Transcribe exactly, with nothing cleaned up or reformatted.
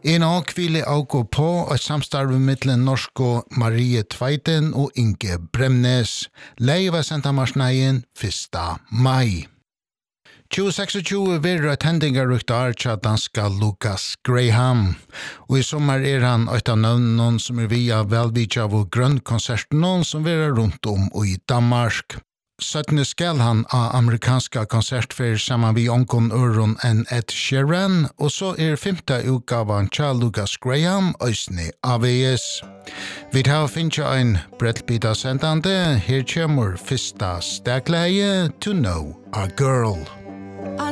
En av kvile auko på et samstarve mittlen norsko Marie Tveiten og Inge Bremnes. Leiva senta marsneien fyrsta mai. tjúgu tjugoseksogtjúgu verður et hendingarukt ár tja danska Lucas Graham. Og i sommar er han eit av navnen som er via velvidja av grønnkonserten som verður rundt om og i Danmark. Søttene skal han av amerikanska konsertfer saman vi onkon øron enn Ed Sheeran, og så er femte utgavan tja Lucas Graham øysne A V S. Vi tar finnkja ein brettbita sendande, her kjemur fyrsta stakleie To Know a Girl.